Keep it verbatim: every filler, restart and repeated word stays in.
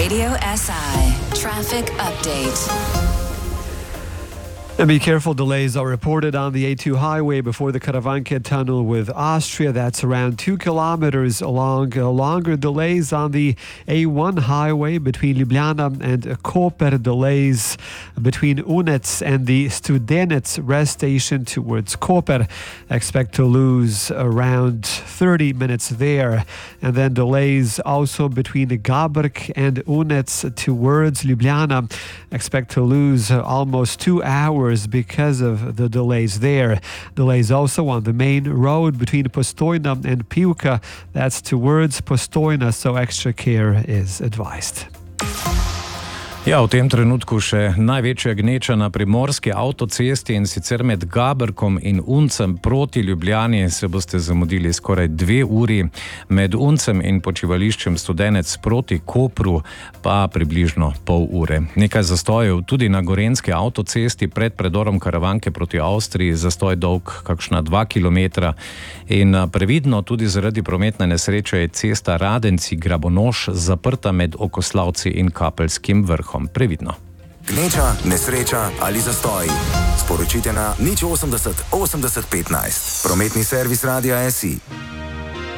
Radio S I Traffic Update. And be careful, delays are reported on the A two highway before the Karavanke tunnel with Austria. That's around two kilometers long. Uh, longer delays on the A one highway between Ljubljana and Koper. Delays between Unec and the Studenec rest station towards Koper. Expect to lose around thirty minutes there. And then delays also between Gabrk and Unec towards Ljubljana. Expect to lose uh, almost two hours because of the delays there. Delays also on the main road between Postojna and Pivka. That's towards Postojna, so extra care is advised. Ja, v tem trenutku še največja gneča na primorski avtocesti, in sicer med Gabrkom in Uncem proti Ljubljani se boste zamudili skoraj dve uri, med Uncem in počivališčem Studenec proti Kopru pa približno pol ure. Nekaj zastojev tudi na gorenjski avtocesti pred predorom Karavanke proti Avstriji, zastoj dolg kakšna dva kilometra, in previdno tudi zaradi prometne nesreče je cesta Radenci-Grabonoš zaprta med Okoslavci in Kapelskim vrhom. Previdno. Gneča, nesreča ali zastoj. Sporočite na nič osemdeset osemdeset petnajst. Prometni servis Radia S I.